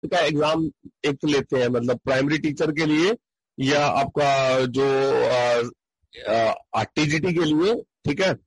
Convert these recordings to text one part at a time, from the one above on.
का एग्जाम एक तो लेते हैं, मतलब प्राइमरी टीचर के लिए या आपका जो टीजीटी के लिए, ठीक है।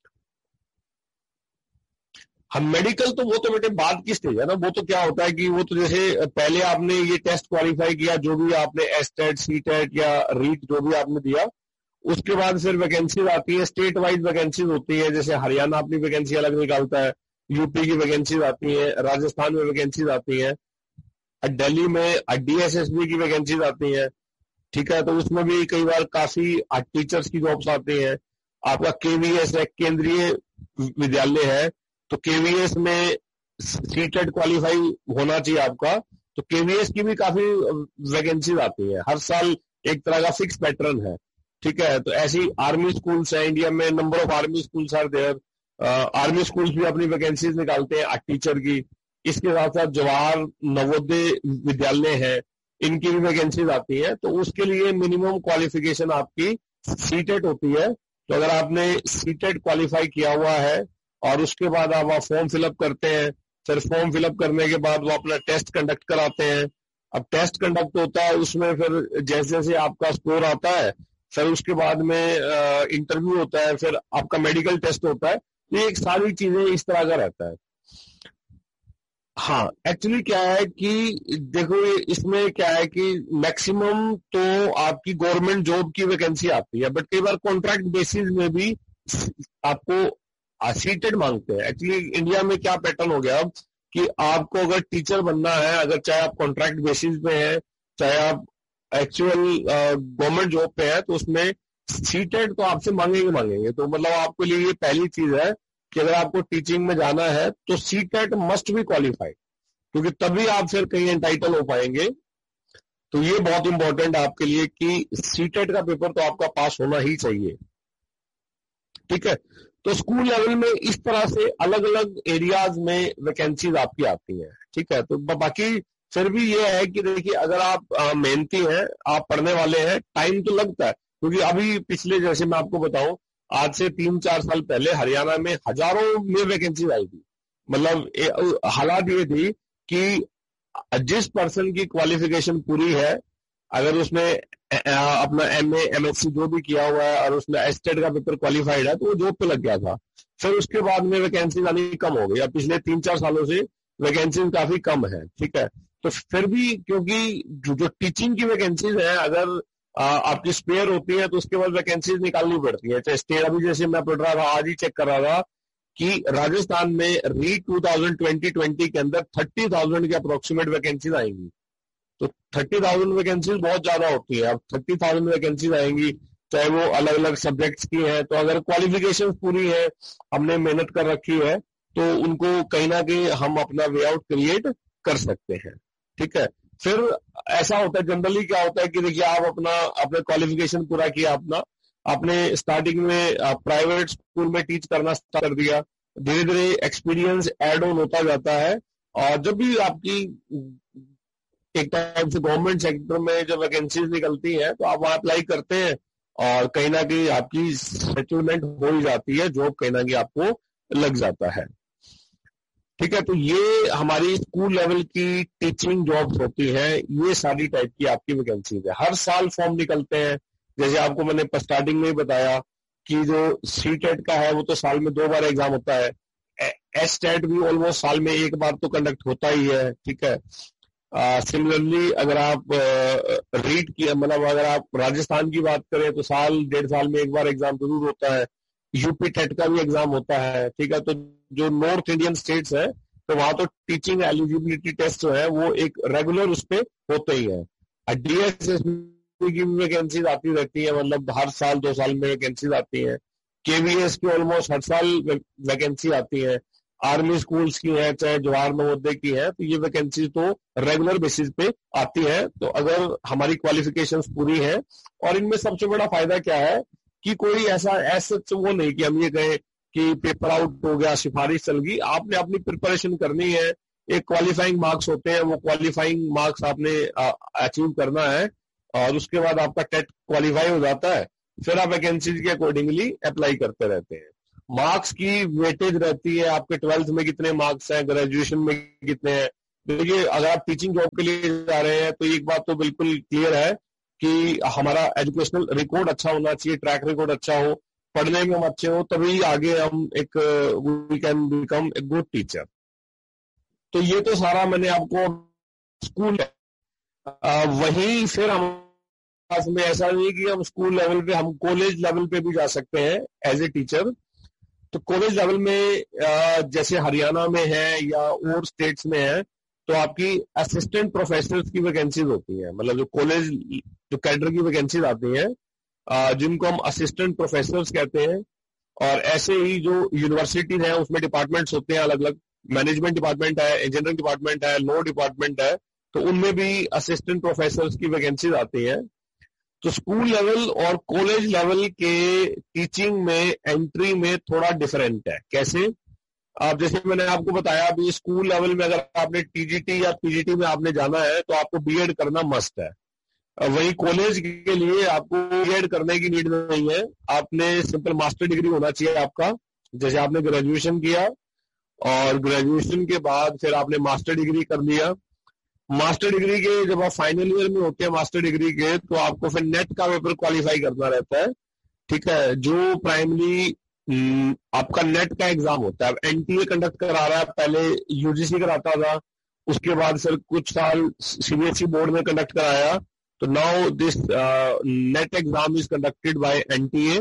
हम मेडिकल तो वो तो बेटे बाद की स्टेज है ना, वो तो क्या होता है कि वो तो जैसे पहले आपने ये टेस्ट क्वालिफाई किया, जो भी आपने एसटेट सीटेट या रीट जो भी आपने दिया, उसके बाद फिर वैकेंसीज आती है, स्टेट वाइज वैकेंसीज होती है। जैसे हरियाणा अपनी वैकेंसी अलग निकालता है, यूपी की वैकेंसीज आती है, राजस्थान में वैकेंसीज आती है, दिल्ली में डीएसएसबी की वैकेंसीज आती है, ठीक है। तो उसमें भी कई बार काफी टीचर्स की जॉब्स आती हैं। आपका केवीएस है, केंद्रीय विद्यालय है, तो केवीएस में सीटेट क्वालिफाई होना चाहिए आपका, तो केवीएस की भी काफी वैकेंसीज आती है हर साल, एक तरह का फिक्स पैटर्न है, ठीक है। तो ऐसी आर्मी स्कूल्स है इंडिया में, number of army schools are there, army schools भी अपनी वैकेंसीज निकालते हैं टीचर की। इसके साथ साथ जवाहर नवोदय विद्यालय है, इनकी भी वैकेंसीज आती है। तो उसके लिए मिनिमम क्वालिफिकेशन आपकी सीटेट होती है। तो अगर आपने सीटेट क्वालिफाई किया हुआ है और उसके बाद आप फॉर्म फिलअप करते हैं, फिर फॉर्म फिलअप करने के बाद वो अपना टेस्ट कंडक्ट कराते हैं। अब टेस्ट कंडक्ट होता है, उसमें फिर जैसे जैसे आपका स्कोर आता है, फिर उसके बाद में इंटरव्यू होता है, फिर आपका मेडिकल टेस्ट होता है। तो ये सारी चीजें इस तरह का रहता है। हाँ, एक्चुअली क्या है कि देखो इसमें क्या है कि मैक्सिमम तो आपकी गवर्नमेंट जॉब की वैकेंसी आती है, बट कई बार कॉन्ट्रैक्ट बेसिस में भी आपको सीटेड मांगते हैं। एक्चुअली इंडिया में क्या पैटर्न हो गया अब कि आपको अगर टीचर बनना है, अगर चाहे आप कॉन्ट्रैक्ट बेसिस पे है, चाहे आप एक्चुअल गवर्नमेंट जॉब पे है, तो उसमें सीटेड तो आपसे मांगेंगे। तो मतलब आपके लिए ये पहली चीज है कि अगर आपको टीचिंग में जाना है तो सीटेट मस्ट बी क्वालिफाइड, क्योंकि तभी आप फिर कहीं एंटाइटल हो पाएंगे। तो ये बहुत इंपॉर्टेंट है आपके लिए कि सीटेट का पेपर तो आपका पास होना ही चाहिए, ठीक है। तो स्कूल लेवल में इस तरह से अलग अलग एरियाज में वैकेंसीज आपकी आती हैं, ठीक है। तो बाकी फिर भी ये है कि देखिए अगर आप मेहनती हैं, आप पढ़ने वाले हैं, टाइम तो लगता है, क्योंकि अभी पिछले जैसे मैं आपको बताऊं, आज से 3-4 साल पहले हरियाणा में हजारों में वैकेंसी आई थी। मतलब हालात ये थी कि जिस पर्सन की क्वालिफिकेशन पूरी है, अगर उसने अपना एमए एमएससी जो भी किया हुआ है और उसने एस्टेट का पेपर क्वालिफाइड है, तो वो जॉब पे लग गया था। फिर उसके बाद में वैकेंसी आनी कम हो गई। अब पिछले 3-4 सालों से वैकेंसी काफी कम है, ठीक है। तो फिर भी क्योंकि जो टीचिंग की वैकेंसीज है, अगर आपकी स्पेयर होती है तो उसके बाद वैकेंसीज निकालनी पड़ती है। चाहे स्टेट, अभी जैसे मैं पढ़ रहा था, आज ही चेक कर रहा था कि राजस्थान में रीट 2020 के अंदर 30,000 के अप्रोक्सीमेट वैकेंसीज आएंगी। तो 30,000 वैकेंसीज बहुत ज्यादा होती है। अब 30,000 वैकेंसीज आएंगी, चाहे वो अलग अलग सब्जेक्ट्स की है, तो अगर क्वालिफिकेशन पूरी है, हमने मेहनत कर रखी है, तो उनको कहीं ना कहीं हम अपना वे आउट क्रिएट कर सकते हैं, ठीक है। फिर ऐसा होता है, जनरली क्या होता है कि देखिए आप अपने क्वालिफिकेशन पूरा किया, आपने स्टार्टिंग में प्राइवेट स्कूल में टीच करना स्टार्ट कर दिया, धीरे धीरे एक्सपीरियंस एड ऑन होता जाता है, और जब भी आपकी एक टाइम से गवर्नमेंट सेक्टर में जब वैकेंसीज निकलती है तो आप वहां अप्लाई करते हैं और कहीं ना कहीं आपकी सेटलमेंट हो ही जाती है, जॉब कहीं ना कहीं आपको लग जाता है, ठीक है। तो ये हमारी स्कूल लेवल की टीचिंग जॉब्स होती है, ये सारी टाइप की आपकी वैकेंसीज है। हर साल फॉर्म निकलते हैं, जैसे आपको मैंने स्टार्टिंग में ही बताया कि जो सीटेट का है वो तो साल में 2 बार एग्जाम होता है, एसटेट भी ऑलमोस्ट साल में 1 बार तो कंडक्ट होता ही है, ठीक है। सिमिलरली अगर आप रीट की मतलब अगर आप राजस्थान की बात करें तो साल 1.5 साल में 1 बार एग्जाम जरूर होता है। यूपी टेट का भी एग्जाम होता है, ठीक है। तो जो नॉर्थ इंडियन स्टेट्स है तो वहां तो टीचिंग एलिजिबिलिटी टेस्ट जो है वो एक रेगुलर उस पर होते ही है। डीएसएसबी की भी वैकेंसीज आती रहती है, मतलब हर साल 2 साल में वैकेंसीज आती है। केवीएस की ऑलमोस्ट हर साल वैकेंसी आती है। आर्मी स्कूल्स की है, चाहे जवाहर नवोदय की है, तो ये वैकेंसी तो रेगुलर बेसिस पे आती है। तो अगर हमारी क्वालिफिकेशंस पूरी है, और इनमें सबसे बड़ा फायदा क्या है कि कोई ऐसा वो नहीं कि हम ये कहें कि पेपर आउट हो गया, सिफारिश चल गई। आपने अपनी प्रिपरेशन करनी है, एक क्वालिफाइंग मार्क्स होते हैं, वो क्वालिफाइंग मार्क्स आपने अचीव करना है, और उसके बाद आपका टेट क्वालिफाई हो जाता है, फिर आप वैकेंसीज के अकॉर्डिंगली अप्लाई करते रहते हैं। मार्क्स की वेटेज रहती है, आपके 12th में कितने मार्क्स हैं, ग्रेजुएशन में कितने हैं, देखिए अगर आप टीचिंग जॉब के लिए जा रहे हैं तो एक बात तो बिल्कुल क्लियर है कि हमारा एजुकेशनल रिकॉर्ड अच्छा होना चाहिए, ट्रैक रिकॉर्ड अच्छा हो, पढ़ने में हम अच्छे हो, तभी आगे हम एक we can become a good teacher. तो ये तो सारा मैंने आपको स्कूल वहीं फिर हम पास में ऐसा नहीं कि हम स्कूल लेवल पे, हम कॉलेज लेवल पे भी जा सकते हैं एज ए टीचर। तो कॉलेज लेवल में जैसे हरियाणा में है या और स्टेट्स में है तो आपकी असिस्टेंट प्रोफेसर की वैकेंसीज होती हैं, मतलब जो कॉलेज जो कैडर की वैकेंसीज आती हैं जिनको हम असिस्टेंट प्रोफेसर कहते हैं। और ऐसे ही जो यूनिवर्सिटी है उसमें डिपार्टमेंट्स होते हैं अलग अलग, मैनेजमेंट डिपार्टमेंट है, इंजीनियरिंग डिपार्टमेंट है, लॉ डिपार्टमेंट है, तो उनमें भी असिस्टेंट प्रोफेसर की वैकेंसीज आती हैं। तो स्कूल लेवल और कॉलेज लेवल के टीचिंग में एंट्री में थोड़ा डिफरेंट है। कैसे? आप जैसे मैंने आपको बताया अभी स्कूल लेवल में अगर आपने टीजीटी या पीजीटी में आपने जाना है तो आपको बीएड करना मस्ट है। वही कॉलेज के लिए आपको बीएड करने की नीड नहीं है, आपने सिंपल मास्टर डिग्री होना चाहिए आपका। जैसे आपने ग्रेजुएशन किया और ग्रेजुएशन के बाद फिर आपने मास्टर डिग्री कर लिया। मास्टर डिग्री के जब आप फाइनल ईयर में होते हैं मास्टर डिग्री के, तो आपको फिर नेट का पेपर क्वालिफाई करना रहता है। ठीक है, जो प्राइमरी आपका नेट का एग्जाम होता है। एनटीए कंडक्ट करा रहा है, पहले यूजीसी कराता था, उसके बाद फिर कुछ साल सीबीएसई बोर्ड ने कंडक्ट कराया। तो now this net exam is conducted by NTA.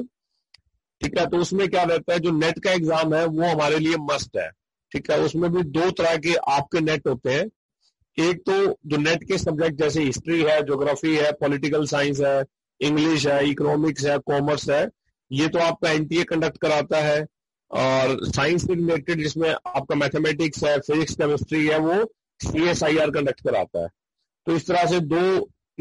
ठीक है, तो उसमें क्या रहता है, जो नेट का एग्जाम है वो हमारे लिए मस्ट है। ठीक है, उसमें भी दो तरह के आपके नेट होते हैं। एक तो जो नेट के सब्जेक्ट जैसे हिस्ट्री है, ज्योग्राफी है, पॉलिटिकल साइंस है, इंग्लिश है, इकोनॉमिक्स है, कॉमर्स है, ये तो आपका एनटीए कंडक्ट कराता है। और साइंस से रिलेटेड जिसमें आपका मैथमेटिक्स है, फिजिक्स, केमिस्ट्री है, वो सीएसआईआर कंडक्ट कराता है। तो इस तरह से दो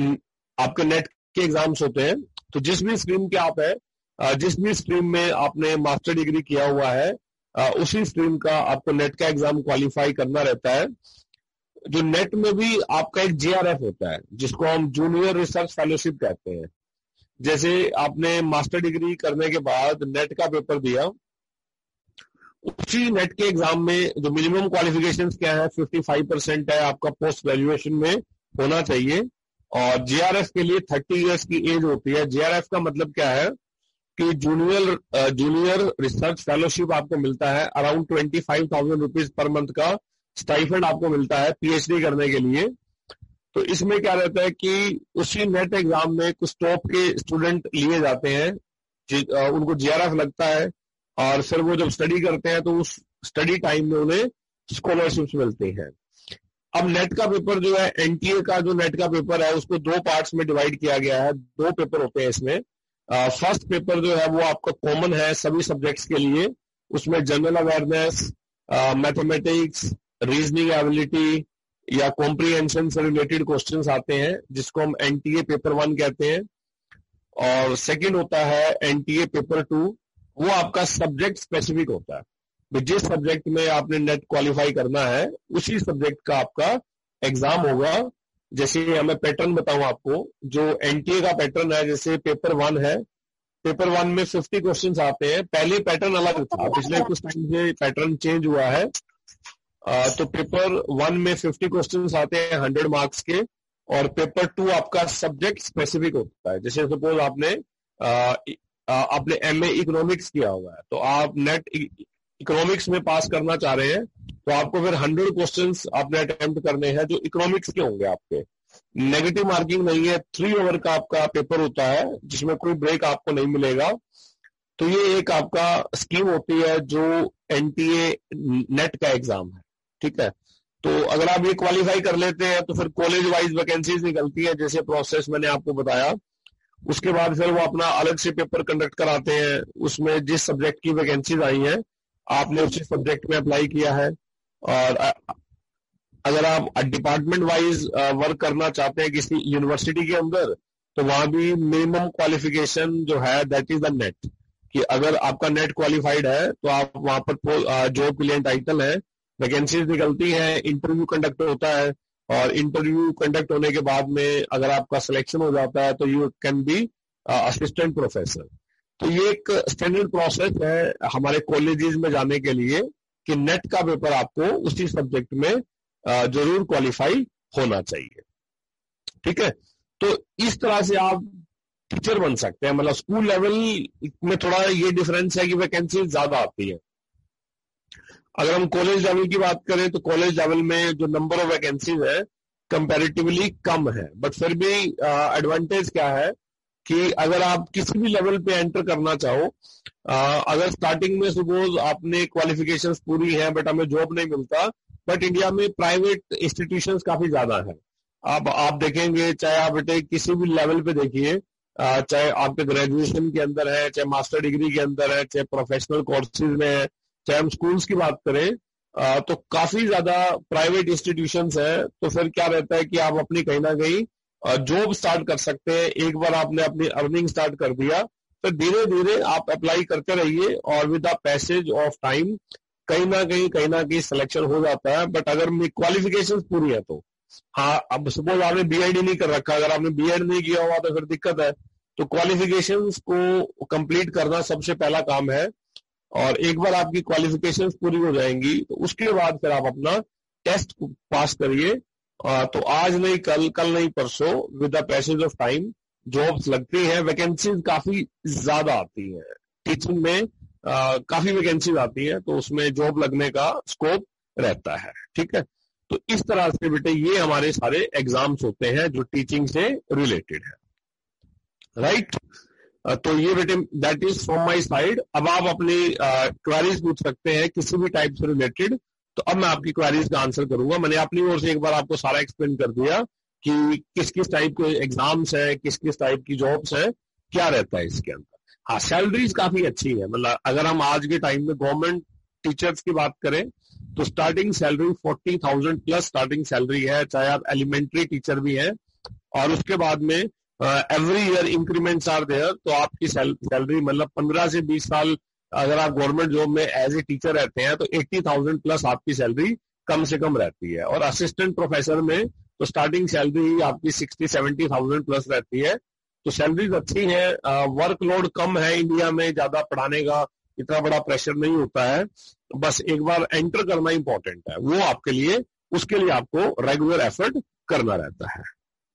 आपके नेट के एग्जाम्स होते हैं। तो जिस भी स्ट्रीम के आप है, जिस भी स्ट्रीम में आपने मास्टर डिग्री किया हुआ है, उसी स्ट्रीम का आपको नेट का एग्जाम क्वालिफाई करना रहता है। जो नेट में भी आपका एक जेआरएफ होता है जिसको हम जूनियर रिसर्च फेलोशिप कहते हैं। जैसे आपने मास्टर डिग्री करने के बाद नेट का पेपर दिया, उसी नेट के एग्जाम में जो मिनिमम क्वालिफिकेशंस क्या है, 55% है आपका पोस्ट ग्रेजुएशन में होना चाहिए। और जेआरएफ के लिए 30 इयर्स की एज होती है। जेआरएफ का मतलब क्या है कि जूनियर रिसर्च फेलोशिप आपको मिलता है, अराउंड 25,000 रुपीज पर मंथ का स्टाइफंड आपको मिलता है पीएचडी करने के लिए। तो इसमें क्या रहता है कि उसी नेट एग्जाम में कुछ टॉप के स्टूडेंट लिए जाते हैं, उनको जेआरएफ लगता है, और फिर वो जब स्टडी करते हैं तो उस स्टडी टाइम में उन्हें स्कॉलरशिप्स मिलती हैं। अब नेट का पेपर जो है, एनटीए का जो नेट का पेपर है, उसको दो पार्ट्स में डिवाइड किया गया है। दो पेपर होते हैं इसमें। फर्स्ट पेपर जो है वो आपका कॉमन है सभी सब्जेक्ट्स के लिए। उसमें general awareness, mathematics, reasoning ability या कॉम्प्रिहेंशन से रिलेटेड क्वेश्चंस आते हैं, जिसको हम एनटीए पेपर 1 कहते हैं। और सेकंड होता है एनटीए पेपर 2, वो आपका सब्जेक्ट स्पेसिफिक होता है। जिस सब्जेक्ट में आपने नेट क्वालिफाई करना है उसी सब्जेक्ट का आपका एग्जाम होगा। जैसे मैं पैटर्न बताऊं आपको, जो एनटीए का पैटर्न है, जैसे पेपर 1 है, पेपर 1 में 50 क्वेश्चंस आते हैं। पहले पैटर्न अलग था, पिछले कुछ टाइम से पैटर्न चेंज हुआ है। तो पेपर 1 में 50 क्वेश्चंस आते हैं 100 मार्क्स के, और पेपर 2 आपका सब्जेक्ट स्पेसिफिक होता है। जैसे सपोज आपने एमए इकोनॉमिक्स किया हुआ है, तो आप नेट इकोनॉमिक्स में पास करना चाह रहे हैं, तो आपको फिर 100 क्वेश्चंस आपने अटेम्प्ट करने हैं जो इकोनॉमिक्स के होंगे आपके। नेगेटिव मार्किंग नहीं है, 3 ओवर का आपका पेपर होता है जिसमें कोई ब्रेक आपको नहीं मिलेगा। तो ये एक आपका स्कीम होती है जो एनटीए नेट का एग्जाम है। ठीक है, तो अगर आप ये क्वालिफाई कर लेते हैं तो फिर कॉलेज वाइज वैकेंसीज निकलती है, जैसे प्रोसेस मैंने आपको बताया। उसके बाद फिर वो अपना अलग से पेपर कंडक्ट कराते हैं, उसमें जिस सब्जेक्ट की वैकेंसीज आई हैं आपने उसी सब्जेक्ट में अप्लाई किया है। और अगर आप डिपार्टमेंट वाइज वर्क करना चाहते हैं किसी यूनिवर्सिटी के अंदर, तो वहां भी मिनिमम क्वालिफिकेशन जो है दैट इज द नेट, कि अगर आपका नेट क्वालिफाइड है तो आप वहां पर जॉब के लिए एंटाइटल है, वैकेंसीज निकलती है, इंटरव्यू कंडक्ट होता है, और इंटरव्यू कंडक्ट होने के बाद में अगर आपका सिलेक्शन हो जाता है तो you can be assistant professor. तो ये एक स्टैंडर्ड प्रोसेस है हमारे कॉलेजेस में जाने के लिए कि नेट का पेपर आपको उसी सब्जेक्ट में जरूर क्वालिफाई होना चाहिए। ठीक है, तो इस तरह से आप टीचर बन सकते हैं। मतलब स्कूल लेवल में थोड़ा ये डिफरेंस है कि वैकेंसी ज्यादा आती है। अगर हम कॉलेज लेवल की बात करें तो कॉलेज लेवल में जो नंबर ऑफ वैकेंसीज है कंपैरेटिवली कम है, बट फिर भी एडवांटेज क्या है कि अगर आप किसी भी लेवल पे एंटर करना चाहो, अगर स्टार्टिंग में सपोज आपने क्वालिफिकेशंस पूरी हैं बट हमें जॉब नहीं मिलता, बट इंडिया में प्राइवेट इंस्टीट्यूशंस काफी ज्यादा है। आप देखेंगे, चाहे आप बेटे किसी भी लेवल पे देखिए, चाहे आपके ग्रेजुएशन के अंदर है, चाहे मास्टर डिग्री के अंदर है, चाहे प्रोफेशनल कोर्सेज में है, चाहे हम स्कूल्स की बात करें, तो काफी ज्यादा प्राइवेट इंस्टीट्यूशंस है। तो फिर क्या रहता है कि आप अपनी कहीं ना कहीं जॉब स्टार्ट कर सकते हैं। एक बार आपने अपनी अर्निंग स्टार्ट कर दिया, फिर धीरे धीरे आप अप्लाई करते रहिए और with the passage of time कहीं ना कहीं सिलेक्शन हो जाता है। बट अगर क्वालिफिकेशन पूरी है तो हाँ, अब सपोज आपने बीएड ही नहीं कर रखा, अगर आपने बीएड नहीं किया हुआ तो फिर दिक्कत है। तो क्वालिफिकेशंस को कंप्लीट करना सबसे पहला काम है, और एक बार आपकी क्वालिफिकेशंस पूरी हो जाएंगी तो उसके बाद फिर आप अपना टेस्ट पास करिए। तो आज नहीं कल, कल नहीं परसों, with the passage of time jobs लगती हैं। वैकेंसीज काफी ज्यादा आती हैं टीचिंग में, काफी वैकेंसीज आती है, तो उसमें जॉब लगने का स्कोप रहता है। ठीक है, तो इस तरह से बेटे ये हमारे सारे एग्जाम्स होते हैं जो टीचिंग से रिलेटेड है, राइट। तो ये बेटे that is from my side. अब आप अपनी क्वेरीज पूछ सकते हैं किसी भी टाइप से रिलेटेड। तो अब मैं आपकी क्वेरीज का आंसर करूंगा। मैंने अपनी ओर से एक बार आपको सारा एक्सप्लेन कर दिया कि किस किस टाइप के एग्जाम्स है, किस किस टाइप की जॉब्स है, क्या रहता है इसके अंदर। हाँ, सैलरीज काफी अच्छी है। मतलब अगर हम आज के टाइम में गवर्नमेंट टीचर्स की बात करें तो starting salary 40,000 plus starting salary है, चाहे आप एलिमेंट्री टीचर भी हैं। और उसके बाद में every year increments are there. तो आपकी सैलरी मतलब 15 से 20 साल अगर आप गवर्नमेंट जॉब में एज ए टीचर रहते हैं तो 80,000 प्लस आपकी सैलरी कम से कम रहती है। और असिस्टेंट प्रोफेसर में तो स्टार्टिंग सैलरी आपकी 60-70,000 प्लस रहती है। तो सैलरीज अच्छी है, वर्कलोड कम है इंडिया में, ज्यादा पढ़ाने का इतना बड़ा प्रेशर नहीं होता है। बस एक बार एंटर करना इंपॉर्टेंट है, वो आपके लिए, उसके लिए आपको रेगुलर एफर्ट करना रहता है।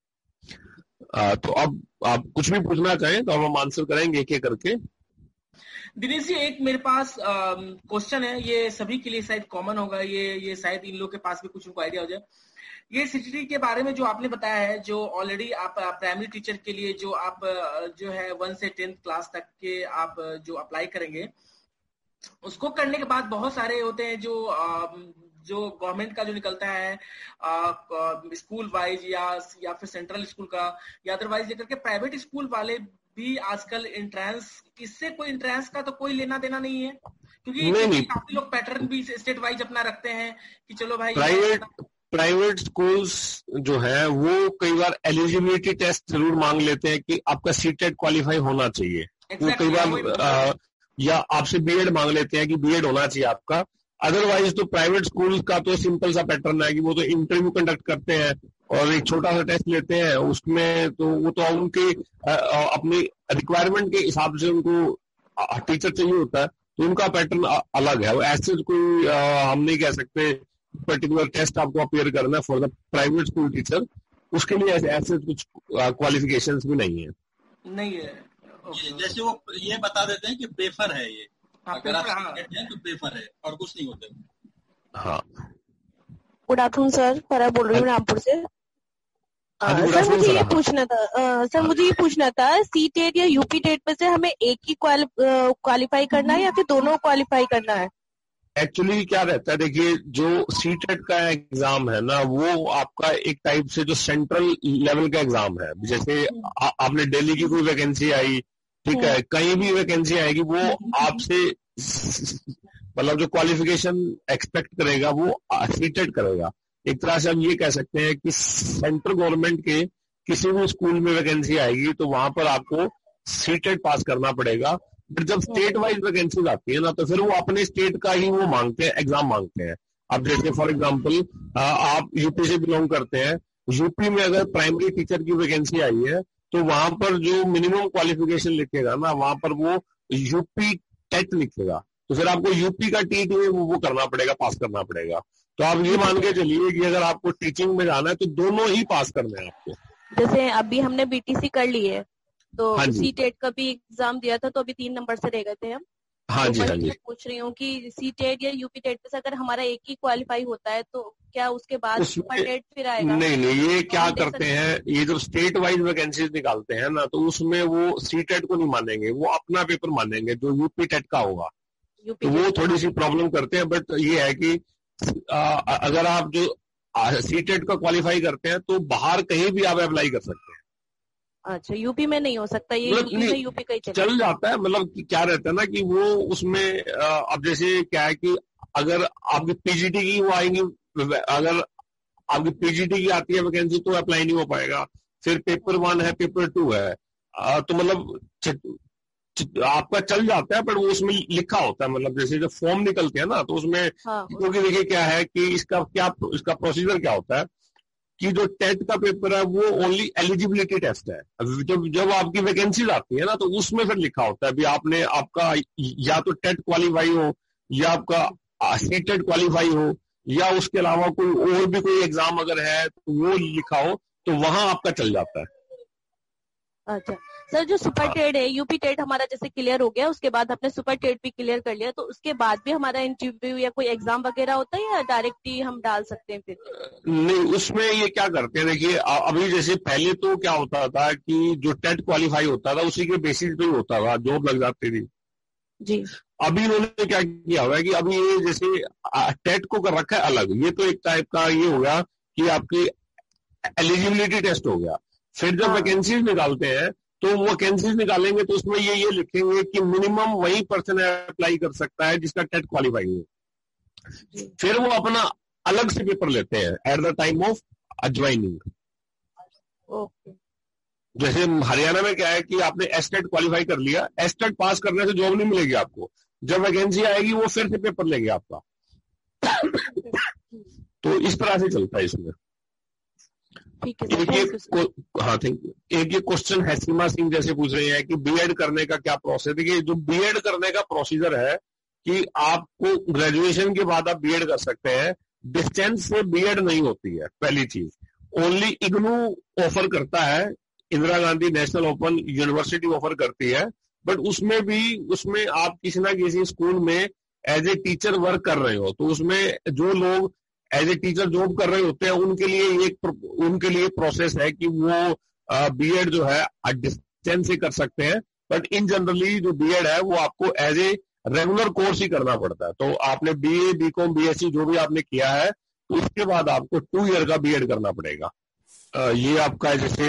तो अब आप कुछ भी पूछना चाहें तो हम आंसर करेंगे एक एक करके। दिनेश जी, एक मेरे पास क्वेश्चन है, ये सभी के लिए शायद कॉमन होगा, ये शायद इन लोग के पास भी कुछ उनको आइडिया हो जाए। ये सीटीटी के बारे में जो आपने बताया है, जो ऑलरेडी आप प्राइमरी टीचर के लिए जो आप जो है 1 से 10th क्लास तक के आप जो अप्लाई करेंगे, उसको करने के बाद बहुत सारे होते हैं जो गवर्नमेंट का जो निकलता है स्कूल वाइज या फिर सेंट्रल स्कूल का या अदरवाइज लेकर के प्राइवेट स्कूल वाले भी आजकल एंट्रेंस, इससे कोई एंट्रेंस का तो कोई लेना देना नहीं है, क्योंकि काफी लोग पैटर्न भी स्टेट वाइज अपना रखते हैं कि चलो भाई प्राइवेट स्कूल्स जो है वो कई बार एलिजिबिलिटी टेस्ट जरूर मांग लेते हैं कि आपका सीटेट क्वालिफाई होना चाहिए। वो कई बार या आपसे बीएड मांग लेते हैं कि बीएड होना चाहिए आपका। अदरवाइज तो प्राइवेट स्कूल का तो सिंपल सा पैटर्न है कि वो तो इंटरव्यू कंडक्ट करते हैं और एक छोटा सा टेस्ट लेते हैं, उसमें तो वो तो उनके अपनी रिक्वायरमेंट के हिसाब से उनको टीचर चाहिए होता है, तो उनका पैटर्न अलग है। ऐसे कोई हम नहीं कह सकते पर्टिकुलर टेस्ट आपको अपियर करना है for the private school teacher, उसके लिए ऐसे कुछ क्वालिफिकेशंस भी नहीं है। जैसे वो ये बता देते हैं कि प्रेफर है, ये अगर आप हैं तो प्रेफर है और कुछ नहीं होता। हाँ, गुड आफ्टरनून सर, फरा बोल रही हूँ रामपुर से। सर मुझे ये पूछना था सी टेट या यूपी टेट में से हमें एक ही क्वालिफाई करना है या फिर दोनों क्वालिफाई करना है? एक्चुअली क्या रहता है, देखिए जो सीटेट का एग्जाम है ना, वो आपका एक टाइप से जो सेंट्रल लेवल का एग्जाम है। जैसे आपने दिल्ली की कोई वैकेंसी आई, ठीक है, कहीं भी वैकेंसी आएगी, वो आपसे मतलब जो क्वालिफिकेशन एक्सपेक्ट करेगा वो सीटेट करेगा। एक तरह से हम ये कह सकते हैं कि सेंट्रल गवर्नमेंट के किसी भी स्कूल में वैकेंसी आएगी तो वहां पर आपको सीटेट पास करना पड़ेगा। बट जब स्टेट वाइज वैकेंसी आती है ना, तो फिर वो अपने स्टेट का ही वो मांगते हैं, एग्जाम मांगते हैं। अब जैसे फॉर एग्जांपल आप यूपी से बिलोंग करते हैं, यूपी में अगर प्राइमरी टीचर की वैकेंसी आई है तो वहां पर जो मिनिमम क्वालिफिकेशन लिखेगा ना, वहां पर वो यूपी टेट लिखेगा। तो फिर आपको यूपी का टीट वो करना पड़ेगा, पास करना पड़ेगा। तो आप ये मान के चलिए कि अगर आपको टीचिंग में जाना है तो दोनों ही पास करने हैं आपको। जैसे अभी हमने बीटीसी कर ली है तो हाँ जी, सीटेट का भी एग्जाम दिया था तो अभी 3 नंबर से रह गए थे हम। हाँ तो जी, हाँ वही जी। मैं पूछ रही हूँ कि सीटेट या यूपी टेट पे से अगर हमारा एक ही क्वालिफाई होता है तो क्या उसके बाद सुपर टेट फिर आएगा? नहीं, ये तो क्या हम दे करते सकते हैं, ये जब स्टेट वाइज वैकेंसीज निकालते हैं ना तो उसमें वो सीटेट को नहीं मानेंगे, वो अपना पेपर मानेंगे जो यूपी टेट का होगा। यूपी तो वो टेट थोड़ी सी प्रॉब्लम करते हैं, बट ये है कि अगर आप जो सीटेट का क्वालिफाई करते हैं तो बाहर कहीं भी आप अप्लाई कर सकते हैं। अच्छा, यूपी में नहीं हो सकता ये? मतलब यूपी में यूपी का ही चल जाता है, मतलब क्या रहता है ना कि वो उसमें अब जैसे क्या है कि अगर आपकी पीजीटी की वो आएंगी, अगर आपकी पीजीटी की आती है वैकेंसी तो अप्लाई नहीं हो पाएगा। फिर पेपर 1 है, पेपर 2 है, तो मतलब आपका चल जाता है, पर वो उसमें लिखा होता है, मतलब जैसे जब फॉर्म निकलते हैं ना तो उसमें हाँ, क्योंकि देखिए क्या है कि इसका प्रोसीजर क्या होता है कि जो टेट का पेपर है वो ओनली एलिजिबिलिटी टेस्ट है। जब आपकी वैकेंसीज आती है ना तो उसमें फिर लिखा होता है भी आपने आपका या तो टेट क्वालिफाई हो या आपका सीटेट क्वालिफाई हो या उसके अलावा कोई और भी कोई एग्जाम अगर है तो वो लिखा हो, तो वहां आपका चल जाता है। अच्छा सर, जो सुपर हाँ। टेट है, यूपी टेट हमारा जैसे क्लियर हो गया, उसके बाद हमने सुपर टेट भी क्लियर कर लिया, तो उसके बाद भी हमारा इंटरव्यू या कोई एग्जाम वगैरह होता है या डायरेक्ट ही हम डाल सकते हैं फिर? नहीं, उसमें ये क्या करते हैं, देखिए अभी जैसे पहले तो क्या होता था कि जो टेट क्वालिफाई होता था उसी के बेसिस पे ही होता था, जॉब लग जाती थी जी। अभी इन्होंने क्या किया हुआ है कि अभी ये जैसे टेट को कर रखा है अलग, ये तो एक टाइप का ये हो गया कि आपकी एलिजिबिलिटी टेस्ट हो गया। फिर जब हाँ। वैकेंसीज निकालते हैं तो वो वैकेंसीज निकालेंगे तो उसमें ये लिखेंगे कि मिनिमम वही पर्सन अप्लाई कर सकता है जिसका टेट क्वालिफाई हो। फिर वो अपना अलग से पेपर लेते हैं at the time of joining. Okay. जैसे हरियाणा में क्या है कि आपने एस्टेट क्वालिफाई कर लिया, एस्टेट पास करने से जॉब नहीं मिलेगी आपको, जब वैकेंसी आएगी वो फिर से पेपर लेंगे आपका। तो इस तरह से चलता है इसमें। ठीक है सर, हाँ थैंक यू। एक ये क्वेश्चन है सीमा सिंह जैसे पूछ रहे हैं कि बीएड करने का क्या प्रोसेस है। देखिए जो बीएड करने का प्रोसीजर है कि आपको ग्रेजुएशन के बाद आप बीएड कर सकते हैं, डिस्टेंस से बीएड नहीं होती है पहली चीज। ओनली इग्नू ऑफर करता है, Indira Gandhi national open university offer करती है, बट उसमें आप किसी ना किसी स्कूल में एज ए टीचर वर्क कर रहे हो, तो उसमें जो लोग एज ए टीचर जॉब कर रहे होते हैं उनके लिए प्रोसेस है कि वो बीएड जो है डिस्टेंस से कर सकते हैं। बट इन जनरली जो बीएड है वो आपको एज ए रेगुलर कोर्स ही करना पड़ता है। तो आपने बीए, बीकॉम, बीएससी जो भी आपने किया है तो उसके बाद आपको 2 ईयर का बीएड करना पड़ेगा। ये आपका जैसे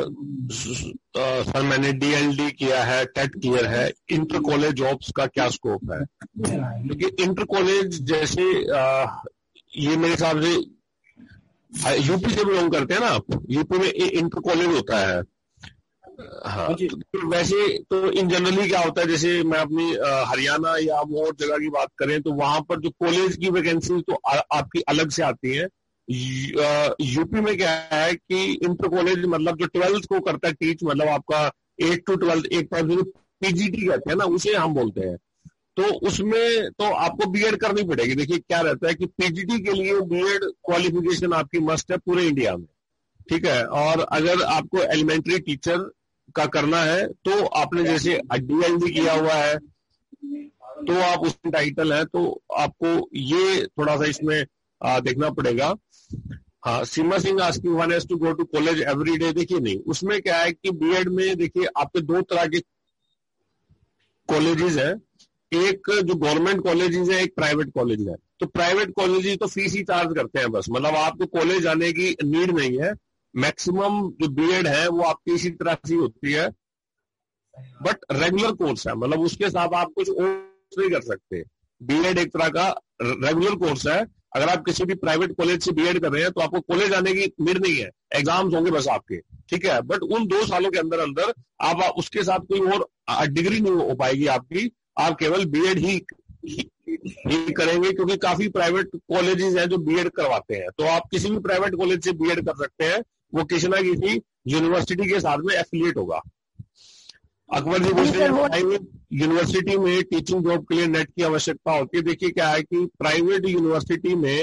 सर मैंने डीएलडी किया है, टेट क्लियर है, इंटर कॉलेज जॉब्स का क्या स्कोप है? क्योंकि इंटर कॉलेज जैसे ये मेरे हिसाब से यूपी से बिलोंग करते हैं ना आप, यूपी में इंटर कॉलेज होता है। हाँ, तो वैसे तो इन जनरली क्या होता है, जैसे मैं अपनी हरियाणा या और जगह की बात करें तो वहां पर जो कॉलेज की वैकेंसी तो आपकी अलग से आती है। यूपी में क्या है कि इंटर कॉलेज मतलब जो 12th को करता है टीच, मतलब आपका 8 to 12 एक तरह से पीजीटी कहते हैं ना, उसे हम बोलते हैं। तो उसमें तो आपको बीएड करनी पड़ेगी। देखिए क्या रहता है कि पीजीटी के लिए बीएड क्वालिफिकेशन आपकी मस्ट है पूरे इंडिया में, ठीक है। और अगर आपको एलिमेंट्री टीचर का करना है तो आपने जैसे डीएलडी किया हुआ है तो आप उसमें टाइटल है, तो आपको ये थोड़ा सा इसमें देखना पड़ेगा। हाँ, सीमा Singh asking one has to go to college every day. देखिए नहीं, उसमें क्या है कि बीएड में देखिए आपके 2 तरह के कॉलेजेस हैं, एक जो गवर्नमेंट कॉलेजेस है, एक प्राइवेट कॉलेज है। तो प्राइवेट कॉलेजेस तो फीस ही चार्ज करते हैं बस, मतलब आपको कॉलेज आने की नीड नहीं है। मैक्सिमम जो बीएड है वो आपकी इसी तरह से होती है, बट रेगुलर कोर्स है, मतलब उसके साथ आप कुछ और नहीं कर सकते। बीएड एक तरह का रेगुलर कोर्स है। अगर आप किसी भी प्राइवेट कॉलेज से बीएड कर रहे हैं तो आपको कॉलेज आने की नीड नहीं है, एग्जाम्स होंगे बस आपके, ठीक है। बट उन 2 सालों के अंदर अंदर आप उसके साथ कोई और डिग्री नहीं हो पाएगी आपकी, आप केवल बीएड ही करेंगे, क्योंकि काफी प्राइवेट कॉलेजेस हैं जो बीएड करवाते हैं। तो आप किसी भी प्राइवेट कॉलेज से बीएड कर सकते हैं, वो किसी ना किसी यूनिवर्सिटी के साथ में एफिलिएट होगा। अकबर जी पूछते हैं प्राइवेट यूनिवर्सिटी में टीचिंग जॉब के लिए नेट की आवश्यकता होती है। देखिए क्या है कि प्राइवेट यूनिवर्सिटी में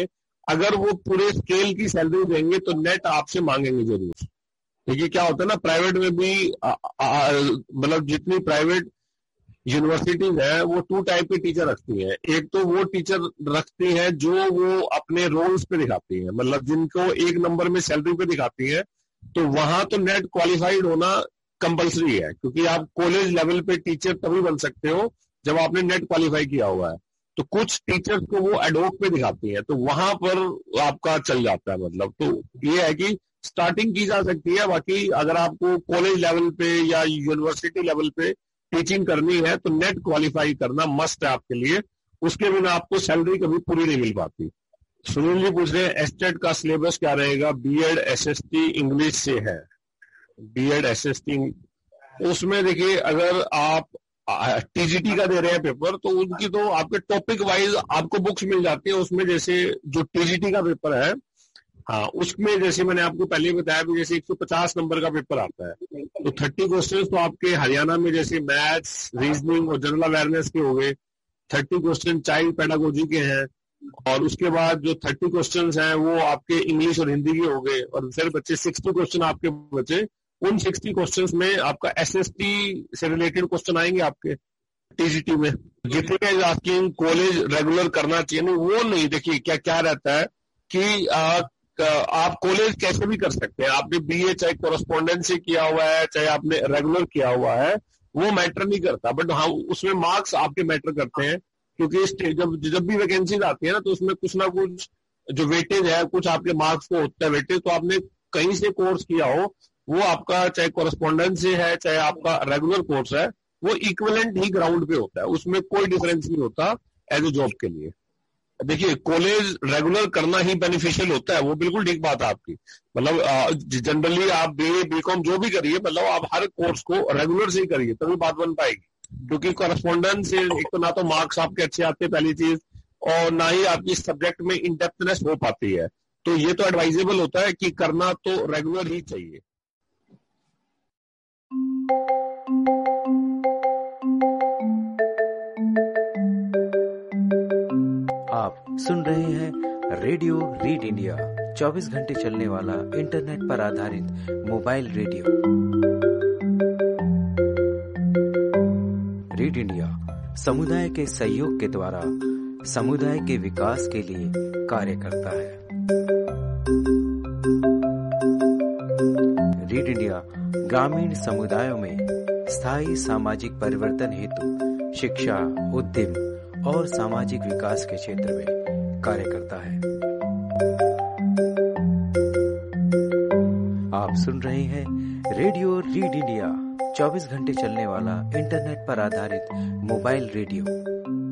अगर वो पूरे स्केल की सैलरी देंगे तो नेट आपसे मांगेंगे जरूर। देखिए क्या होता है ना, प्राइवेट में भी मतलब जितनी प्राइवेट यूनिवर्सिटीज है वो 2 टाइप के टीचर रखती हैं। एक तो वो टीचर रखती हैं जो वो अपने रोल्स पे दिखाती हैं, मतलब जिनको 1 नंबर में सैलरी पे दिखाती हैं, तो वहां तो नेट क्वालिफाइड होना कंपलसरी है, क्योंकि आप कॉलेज लेवल पे टीचर तभी बन सकते हो जब आपने नेट क्वालिफाई किया हुआ है। तो कुछ टीचर्स को वो एडोक पे दिखाती हैं, तो वहां पर आपका चल जाता है। मतलब तो ये है कि स्टार्टिंग की जा सकती है, बाकी अगर आपको कॉलेज लेवल पे या यूनिवर्सिटी लेवल पे टीचिंग करनी है तो नेट क्वालिफाई करना मस्ट है आपके लिए, उसके बिना आपको सैलरी कभी पूरी नहीं मिल पाती। सुनील जी पूछ रहे हैं एस्टेट का सिलेबस क्या रहेगा? बीएड एसएसटी इंग्लिश से है। बीएड एसएसटी उसमें देखिए, अगर आप टीजीटी का दे रहे हैं पेपर तो उनकी तो आपके टॉपिक वाइज आपको बुक्स मिल जाती है। उसमें जैसे जो टीजीटी का पेपर है, हाँ, उसमें जैसे मैंने आपको पहले बताया भी, जैसे 150 नंबर का पेपर आता है तो 30 क्वेश्चन तो आपके हरियाणा में जैसे मैथ्स, रीजनिंग और जनरल अवेयरनेस के हो गए। 30 क्वेश्चन चाइल्ड पेडागोजी के हैं, और उसके बाद जो 30 क्वेश्चन हैं वो आपके इंग्लिश और हिंदी के हो गए, और फिर बच्चे 60 क्वेश्चन आपके बचे। उन 60 क्वेश्चंस में आपका एसएसटी से रिलेटेड क्वेश्चन आएंगे आपके टीजीटी में। जितने आस्किंग कॉलेज रेगुलर करना चाहिए नहीं, वो नहीं। देखिए क्या क्या रहता है कि आप कॉलेज कैसे भी कर सकते हैं। आपने बीए चाहे कोरेस्पोंडेंस से किया हुआ है, चाहे आपने रेगुलर किया हुआ है, वो मैटर नहीं करता। बट हाँ, उसमें मार्क्स आपके मैटर करते हैं, क्योंकि जब भी वैकेंसीज आती है ना, तो उसमें कुछ ना कुछ जो वेटेज है, कुछ आपके मार्क्स को होता है वेटेज। तो आपने कहीं से कोर्स किया हो, वो आपका चाहे कोरेस्पोंडेंस से है चाहे आपका रेगुलर कोर्स है, वो इक्विवेलेंट ही ग्राउंड पे होता है, उसमें कोई डिफरेंस नहीं होता एज ए जॉब के लिए। देखिए कॉलेज रेगुलर करना ही बेनिफिशियल होता है, वो बिल्कुल ठीक बात है आपकी। मतलब जनरली आप बीए बीकॉम जो भी करिए, मतलब आप हर कोर्स को रेगुलर से ही करिए, तभी बात बन पाएगी। क्योंकि कोरेस्पोंडेंस से एक तो ना तो मार्क्स आपके अच्छे आते हैं पहली चीज, और ना ही आपकी सब्जेक्ट में इनडेप्थनेस हो पाती है। तो ये तो एडवाइजेबल होता है कि करना तो रेगुलर ही चाहिए। आप सुन रहे हैं रेडियो रीड इंडिया, 24 घंटे चलने वाला इंटरनेट पर आधारित मोबाइल रेडियो। रीड इंडिया समुदाय के सहयोग के द्वारा समुदाय के विकास के लिए कार्य करता है। रीड इंडिया ग्रामीण समुदायों में स्थायी सामाजिक परिवर्तन हेतु शिक्षा, उद्यम और सामाजिक विकास के क्षेत्र में कार्य करता है। आप सुन रहे हैं रेडियो रीड इंडिया, 24 घंटे चलने वाला इंटरनेट पर आधारित मोबाइल रेडियो।